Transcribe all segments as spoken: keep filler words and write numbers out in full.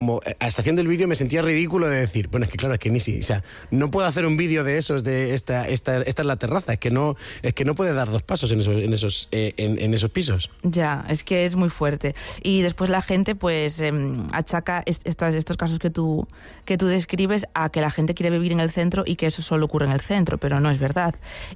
como hasta haciendo el vídeo me sentía ridículo de decir, bueno, es que claro, es que ni si, o sea, no puedo hacer un vídeo de esos, de esta, esta, esta es la terraza, es que no, es que no puede dar dos pasos en esos, en esos, eh, en, en esos pisos. Ya, es que es muy fuerte. Y después la gente, pues, eh, achaca est- estas, estos casos que tú, que tú describes a que la gente quiere vivir en el centro y que eso solo ocurre en el centro, pero no es verdad.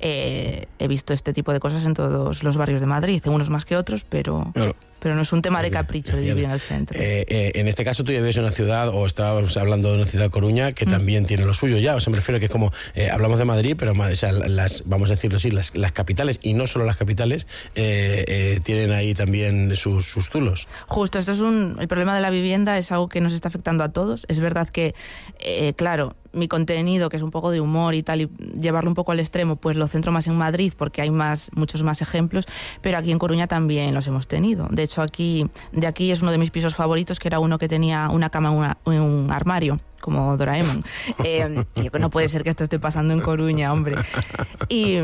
Eh, he visto este tipo de cosas en todos los barrios de Madrid, en unos más que otros, pero... Bueno, Pero no es un tema de capricho de vivir en el centro. Eh, eh, en este caso tú ya vives en una ciudad, o estábamos hablando de una ciudad, Coruña, que mm. también tiene lo suyo ya. O sea, me refiero a que es como, eh, hablamos de Madrid, pero o sea, las, vamos a decirlo así, las, las capitales, y no solo las capitales, eh, eh, tienen ahí también sus, sus zulos. Justo, esto es un... El problema de la vivienda es algo que nos está afectando a todos. Es verdad que, eh, claro... mi contenido, que es un poco de humor y tal, y llevarlo un poco al extremo, pues lo centro más en Madrid porque hay más, muchos más ejemplos, pero aquí en Coruña también los hemos tenido. De hecho, aquí, de aquí es uno de mis pisos favoritos, que era uno que tenía una cama en, una, en un armario, como Doraemon. Eh, y no puede ser que esto esté pasando en Coruña, hombre. Y,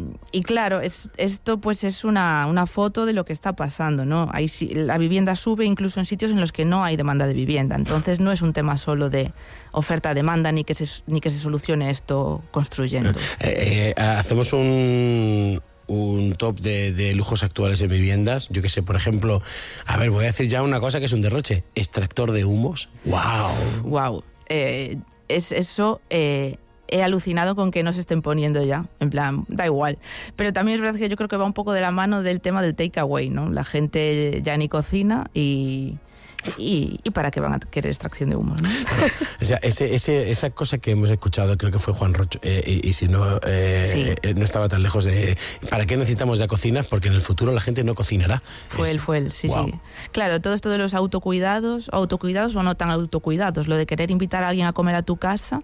y claro, es, esto pues es una, una foto de lo que está pasando, ¿no? Hay, la vivienda sube incluso en sitios en los que no hay demanda de vivienda. Entonces no es un tema solo de oferta-demanda ni que se, ni que se solucione esto construyendo. Eh, eh, hacemos un... un top de, de lujos actuales en viviendas. Yo que sé, por ejemplo, a ver, voy a decir ya una cosa que es un derroche. Extractor de humos. ¡Wow! ¡Wow! Eh, es eso... Eh, he alucinado con que no se estén poniendo ya, en plan, da igual. Pero también es verdad que yo creo que va un poco de la mano del tema del takeaway, ¿no? La gente ya ni cocina y... Y, y para qué van a querer extracción de humos, ¿no? O sea, ese, ese, esa cosa que hemos escuchado, creo que fue Juan Roch, eh, y, y si no, eh, sí. eh, no estaba tan lejos de... ¿Para qué necesitamos ya cocinas? Porque en el futuro la gente no cocinará. Fue es, él, fue él, sí, wow. sí. Claro, todo esto de los autocuidados, autocuidados o no tan autocuidados, lo de querer invitar a alguien a comer a tu casa...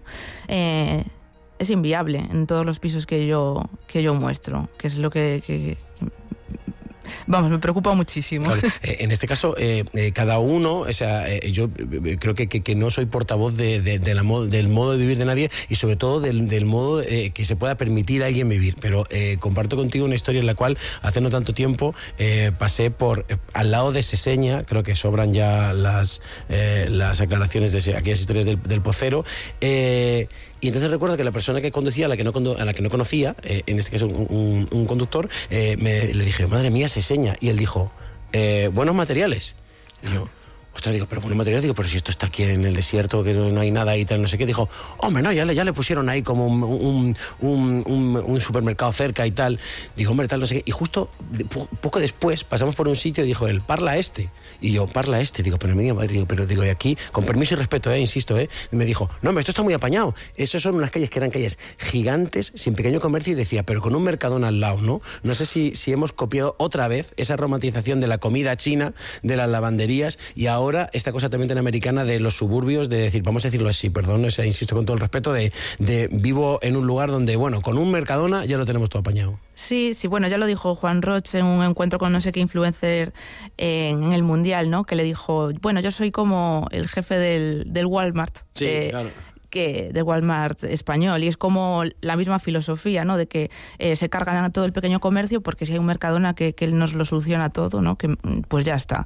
Eh, es inviable en todos los pisos que yo, que yo muestro, que es lo que... que, que Vamos, me preocupa muchísimo. Claro, eh, en este caso, eh, eh, cada uno, o sea, eh, yo eh, creo que, que, que no soy portavoz de, de, de la mo- del modo de vivir de nadie y sobre todo del, del modo eh, que se pueda permitir a alguien vivir. Pero eh, comparto contigo una historia en la cual hace no tanto tiempo eh, pasé por eh, al lado de Seseña, creo que sobran ya las, eh, las aclaraciones de ese, aquellas historias del, del Pocero. Eh, Y entonces recuerdo que la persona que conducía, a la que no, condu- a la que no conocía, eh, en este caso un, un, un conductor, eh, me, le dije, madre mía, Seseña. Y él dijo, eh, buenos materiales. Y yo, ostras, digo, pero buenos materiales, digo, pero si esto está aquí en el desierto, que no, no hay nada ahí, tal, no sé qué. Dijo, hombre, no, ya le, ya le pusieron ahí como un, un, un, un, un supermercado cerca y tal. Digo, hombre, tal, no sé qué. Y justo de, poco después pasamos por un sitio y dijo él, parla este. Y yo, parla este, digo, pero me diga, madre, digo, pero digo, y aquí, con permiso y respeto, eh, insisto, eh, y me dijo, no, hombre, esto está muy apañado. Esas son unas calles que eran calles gigantes, sin pequeño comercio, y decía, pero con un Mercadona al lado, ¿no? No sé si, si hemos copiado otra vez esa romantización de la comida china, de las lavanderías, y ahora esta cosa también tan americana de los suburbios, de decir, vamos a decirlo así, perdón, o sea, insisto con todo el respeto, de, de vivo en un lugar donde, bueno, con un Mercadona ya lo tenemos todo apañado. Sí, sí, bueno, ya lo dijo Juan Roch en un encuentro con no sé qué influencer en, en el Mundial, ¿no? Que le dijo, bueno, yo soy como el jefe del, del Walmart. Sí, eh, claro. Que del Walmart español, y es como la misma filosofía, ¿no? De que eh, se cargan a todo el pequeño comercio porque si hay un Mercadona que, que nos lo soluciona todo, ¿no? Que pues ya está.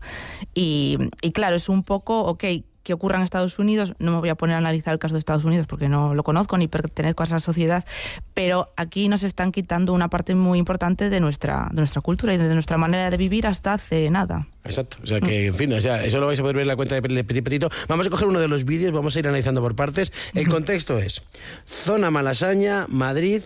Y, y claro, es un poco, ok, que ocurra en Estados Unidos, no me voy a poner a analizar el caso de Estados Unidos porque no lo conozco ni pertenezco a esa sociedad, pero aquí nos están quitando una parte muy importante de nuestra, de nuestra cultura y de nuestra manera de vivir hasta hace nada. Exacto, o sea que, en fin, o sea, eso lo vais a poder ver en la cuenta de Petit Petito. Vamos a coger uno de los vídeos, vamos a ir analizando por partes. El contexto es zona Malasaña, Madrid...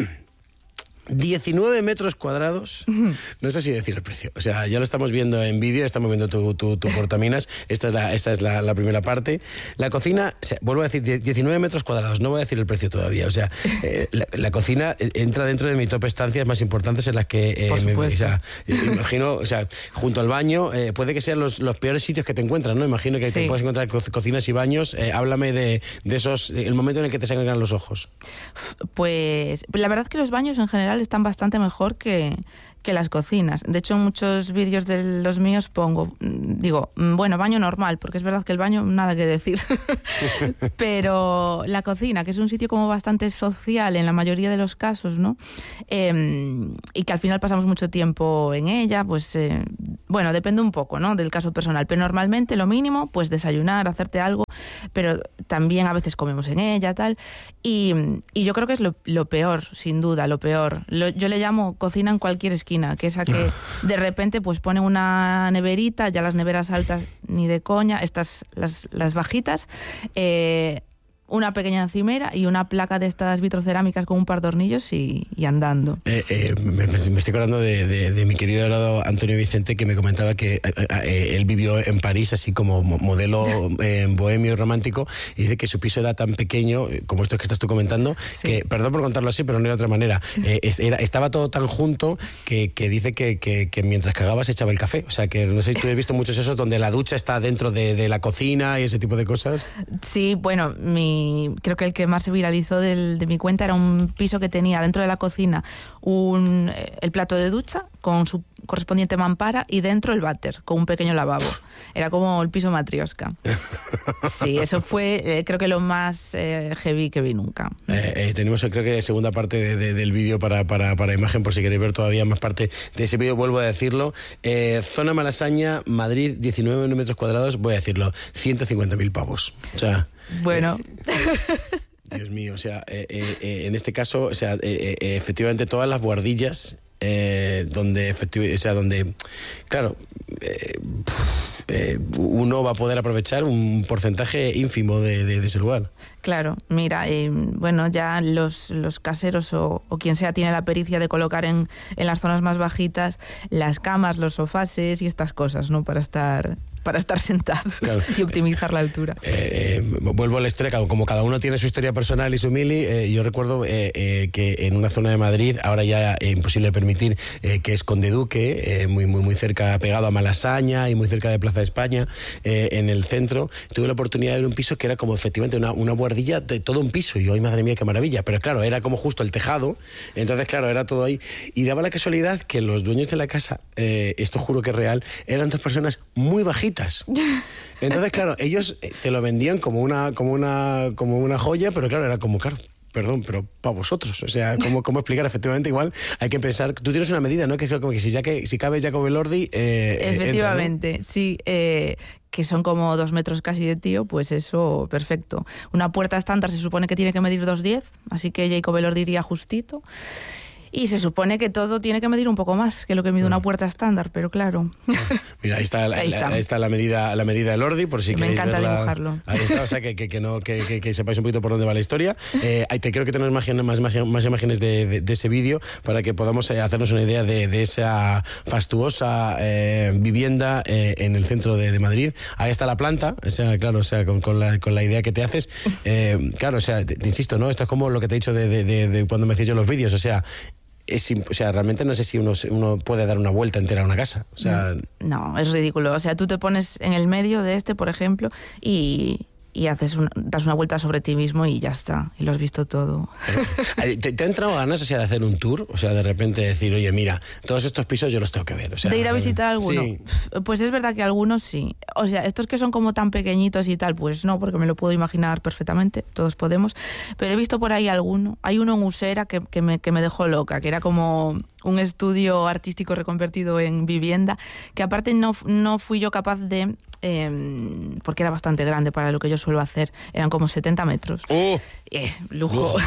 diecinueve metros cuadrados, no sé si decir el precio, o sea, ya lo estamos viendo en vídeo, estamos viendo tu, tu, tu portaminas, esta es, la, esta es la, la primera parte. La cocina, o sea, vuelvo a decir, diecinueve metros cuadrados, no voy a decir el precio todavía, o sea, eh, la, la cocina entra dentro de mi top estancias más importantes en las que eh, Por me, o supuesto. sea, imagino, o sea, junto al baño, eh, puede que sean los, los peores sitios que te encuentras, ¿no? Imagino que Sí. te puedes encontrar co- cocinas y baños, eh, háblame de, de esos, el momento en el que te sangran los ojos. Pues la verdad es que los baños en general están bastante mejor que, que las cocinas. De hecho, en muchos vídeos de los míos pongo, digo, bueno, baño normal, porque es verdad que el baño, nada que decir. Pero la cocina, que es un sitio como bastante social en la mayoría de los casos, ¿no? Eh, y que al final pasamos mucho tiempo en ella, pues, eh, bueno, depende un poco, ¿no? Del caso personal. Pero normalmente lo mínimo, pues desayunar, hacerte algo pero también a veces comemos en ella, tal. Y, y yo creo que es lo, lo peor, sin duda, lo peor. Lo, yo le llamo cocina en cualquier esquina, que es a que de repente pues ponen una neverita, ya las neveras altas ni de coña, estas, las, las bajitas, eh, una pequeña encimera y una placa de estas vitrocerámicas con un par de hornillos y, y andando. Eh, eh, me, me estoy acordando de, de, de mi querido hermano Antonio Vicente, que me comentaba que eh, eh, él vivió en París así como modelo eh, bohemio y romántico, y dice que su piso era tan pequeño, como esto que estás tú comentando, sí. que, perdón por contarlo así, pero no era de otra manera, eh, era, estaba todo tan junto que, que dice que, que, que mientras cagaba se echaba el café. O sea, que no sé si tú has visto muchos esos donde la ducha está dentro de, de la cocina y ese tipo de cosas. Sí, bueno, mi creo que el que más se viralizó del, de mi cuenta era un piso que tenía dentro de la cocina un, el plato de ducha con su correspondiente mampara y dentro el váter con un pequeño lavabo. Era como el piso matrioska. Sí, eso fue eh, creo que lo más eh, heavy que vi nunca. Eh, eh, tenemos creo que segunda parte de, de, del vídeo para, para, para imagen, por si queréis ver todavía más parte de ese vídeo. Vuelvo a decirlo, eh, zona Malasaña, Madrid, diecinueve metros cuadrados, voy a decirlo, ciento cincuenta mil pavos. O sea... Bueno... Eh, Dios mío, o sea, eh, eh, en este caso, o sea, eh, eh, efectivamente todas las buhardillas, eh, donde, efectivamente, o sea, donde, claro, eh, eh, uno va a poder aprovechar un porcentaje ínfimo de, de, de ese lugar. Claro, mira, eh, bueno, ya los, los caseros o, o quien sea tiene la pericia de colocar en, en las zonas más bajitas las camas, los sofases y estas cosas, ¿no? Para estar... para estar sentados, claro, y optimizar la altura. Eh, eh, vuelvo a la historia, como cada uno tiene su historia personal y su mili, eh, yo recuerdo eh, eh, que en una zona de Madrid, ahora ya eh, imposible de permitir, eh, que es Conde Duque, eh, muy, muy, muy cerca, pegado a Malasaña y muy cerca de Plaza de España, eh, en el centro, tuve la oportunidad de ver un piso que era como efectivamente una, una buhardilla de todo un piso, y yo, ay madre mía, qué maravilla, pero claro, era como justo el tejado, entonces claro, era todo ahí, y daba la casualidad que los dueños de la casa, eh, esto juro que es real, eran dos personas muy bajitas. Entonces, claro, ellos te lo vendían como una, como una, como una joya, pero claro, era como, claro, perdón, pero para vosotros. O sea, ¿cómo, cómo explicar? Efectivamente, igual hay que pensar, tú tienes una medida, ¿no? Que es como que si ya que si cabe Jacob Elordi... Eh, Efectivamente, entra, ¿no? Sí, eh, que son como dos metros casi de tío, pues eso, perfecto. Una puerta estándar se supone que tiene que medir dos diez, así que Jacob Elordi iría justito. Y se supone que todo tiene que medir un poco más que lo que mide una puerta estándar, pero claro. Mira, ahí está la, ahí está. La, ahí está la medida la medida del Ordi, por si que queréis me encanta verla. Dibujarlo. Ahí está, o sea, que, que, que, no, que, que, que sepáis un poquito por dónde va la historia. Eh, te creo que tenemos más, más, más imágenes de, de, de ese vídeo para que podamos eh, hacernos una idea de, de esa fastuosa eh, vivienda eh, en el centro de, de Madrid. Ahí está la planta, o sea, claro, o sea, con, con, la, con la idea que te haces. Eh, claro, o sea, te, te insisto, ¿no? Esto es como lo que te he dicho de, de, de, de cuando me hacía yo los vídeos, o sea... Es, o sea, realmente no sé si uno, uno puede dar una vuelta entera a una casa. O sea, no, es ridículo. O sea, tú te pones en el medio de este, por ejemplo, y, y haces un, das una vuelta sobre ti mismo y ya está. Y lo has visto todo. ¿Te, te ha entrado ganas, o sea, de hacer un tour? O sea, de repente decir, oye, mira, todos estos pisos yo los tengo que ver. O sea, ¿de ir a visitar alguno? Sí. Pues es verdad que algunos sí. O sea, estos que son como tan pequeñitos y tal, pues no, porque me lo puedo imaginar perfectamente. Todos podemos. Pero he visto por ahí alguno. Hay uno en Usera que, que, me, que me dejó loca, que era como un estudio artístico reconvertido en vivienda, que aparte no, no fui yo capaz de... Eh, porque era bastante grande para lo que yo suelo hacer. Eran como setenta metros. ¡Oh! Eh, lujo. lujo.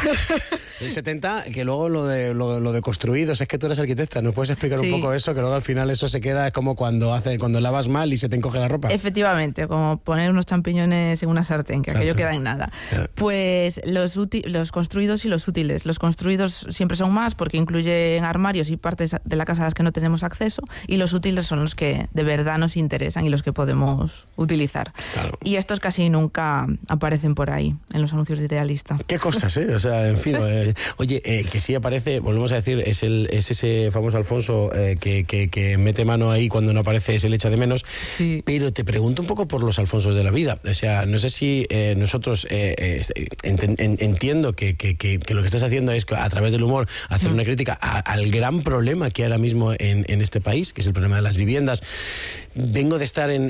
El setenta, que luego lo de, lo, lo de construidos, es que tú eres arquitecta, ¿nos puedes explicar sí. un poco eso? Que luego al final eso se queda, es como cuando hace cuando lavas mal y se te encoge la ropa. Efectivamente, como poner unos champiñones en una sartén, que Exacto. aquello queda en nada. Yeah. Pues los, úti- los construidos y los útiles. Los construidos siempre son más porque incluyen armarios y partes de la casa a las que no tenemos acceso, y los útiles son los que de verdad nos interesan y los que podemos utilizar. Claro. Y estos casi nunca aparecen por ahí, en los anuncios de Idealista. Qué cosas, ¿eh? O sea, en fin. Eh, oye, el eh, que sí aparece, volvemos a decir, es el es ese famoso Alfonso eh, que, que, que mete mano ahí cuando no aparece, se le echa de menos. Sí. Pero te pregunto un poco por los Alfonsos de la vida. O sea, no sé si eh, nosotros eh, eh, ent, en, entiendo que, que, que, que lo que estás haciendo es a través del humor hacer mm. una crítica a, al gran problema que hay ahora mismo en, en este país, que es el problema de las viviendas. Vengo de estar en, en,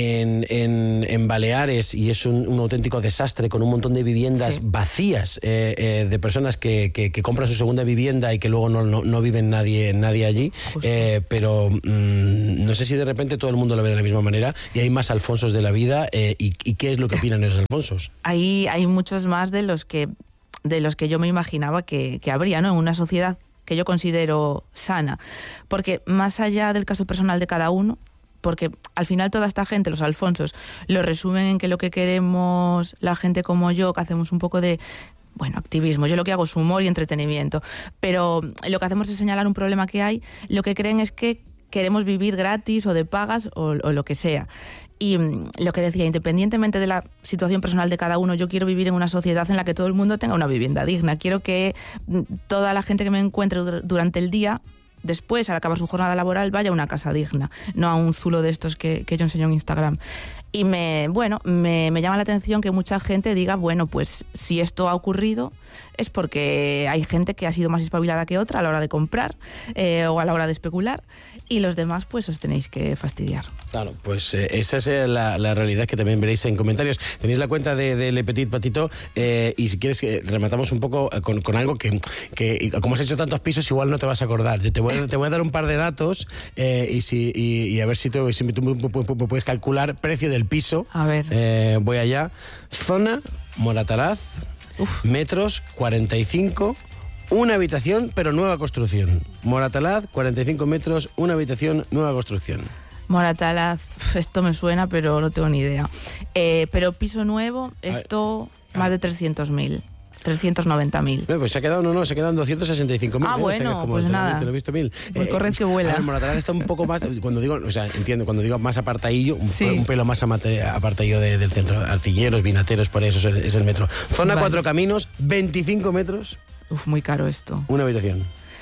en, en, en Baleares y es un, un auténtico desastre con un montón de viviendas sí. vacías eh, eh, de personas que, que, que compran su segunda vivienda y que luego no, no, no viven nadie, nadie allí. Eh, pero mmm, no sé si de repente todo el mundo lo ve de la misma manera y hay más Alfonsos de la vida eh, y, y qué es lo que opinan esos Alfonsos. Hay, hay muchos más de los que de los que yo me imaginaba que, que habría, ¿no? En una sociedad que yo considero sana, porque más allá del caso personal de cada uno, porque al final toda esta gente, los Alfonsos, lo resumen en que lo que queremos la gente como yo, que hacemos un poco de, bueno, activismo, yo lo que hago es humor y entretenimiento, pero lo que hacemos es señalar un problema que hay, lo que creen es que queremos vivir gratis o de pagas o, o lo que sea. Y mmm, lo que decía, independientemente de la situación personal de cada uno, yo quiero vivir en una sociedad en la que todo el mundo tenga una vivienda digna. Quiero que mmm, toda la gente que me encuentre durante el día, después, al acabar su jornada laboral, vaya a una casa digna, no a un zulo de estos que, que yo enseño en Instagram. Y me, bueno, me, me llama la atención que mucha gente diga, bueno, pues si esto ha ocurrido es porque hay gente que ha sido más espabilada que otra a la hora de comprar eh, o a la hora de especular y los demás pues os tenéis que fastidiar. Claro, pues eh, esa es la, la realidad que también veréis en comentarios. Tenéis la cuenta de, de Le Petit Patito eh, y si quieres que rematamos un poco con, con algo que, que como has hecho tantos pisos igual no te vas a acordar. Yo te voy a, te voy a dar un par de datos eh, y, si, y, y a ver si, te, si tú me puedes calcular precio del piso. A ver. Eh, voy allá. Zona Moratalaz. Uf. Metros cuarenta y cinco, una habitación pero nueva construcción. Moratalaz, cuarenta y cinco metros, una habitación, nueva construcción. Moratalaz, esto me suena pero no tengo ni idea. Eh, pero piso nuevo, esto ver, más de trescientos mil. trescientos noventa mil. Pues se ha quedado, no, no, se quedan doscientos sesenta y cinco mil. Ah, ¿eh? bueno, o sea, como pues te nada. Lo, te lo he visto mil. Pues eh, corred que vuela. A ver, Moratalaz está un poco más, cuando digo, o sea, entiendo, cuando digo más apartadillo, un, sí. un pelo más apartadillo de, del centro. Artilleros, vinateros, por eso es el, es el metro. Zona vale. Cuatro Caminos, veinticinco metros. Uf, muy caro esto. Una habitación.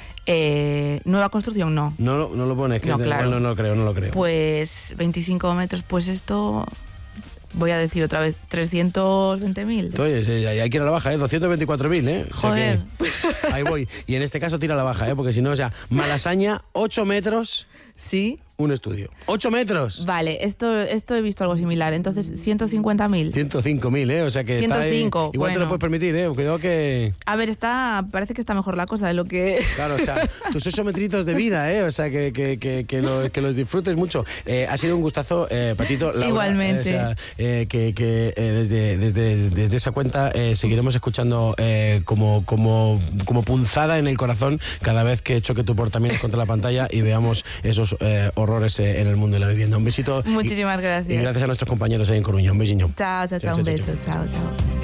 Eh, nueva construcción, no. No, no, no lo pones. No, que claro. No, no lo creo, no lo creo. Pues veinticinco metros, pues esto... Voy a decir otra vez, trescientos veinte mil. Oye, hay que ir a la baja, ¿eh? doscientos veinticuatro mil, ¿eh? O sea Joder. Que ahí voy. Y en este caso tira a la baja, ¿eh? Porque si no, o sea, Malasaña, ocho metros. Sí. Un estudio. ¡ocho metros! Vale, esto, esto he visto algo similar. Entonces, ciento cincuenta mil. ciento cinco mil, ¿eh? O sea que ciento cinco, está ahí, igual bueno. te lo puedes permitir, ¿eh? Cuidado que... A ver, está, parece que está mejor la cosa de lo que... Claro, o sea, tus ocho metritos de vida, ¿eh? O sea, que, que, que, que, lo, que los disfrutes mucho. Eh, ha sido un gustazo, eh, Patito. Laura, igualmente. Eh, o sea, eh, que, que eh, desde, desde, desde esa cuenta eh, seguiremos escuchando eh, como, como, como punzada en el corazón cada vez que choque tu portamines contra la pantalla y veamos esos eh, horrores eh, en el mundo de la vivienda. Un besito. Muchísimas y, gracias. Y gracias a nuestros compañeros ahí en Coruña. Un besiño. Chao, chao, chao. Un beso. Chao, chao.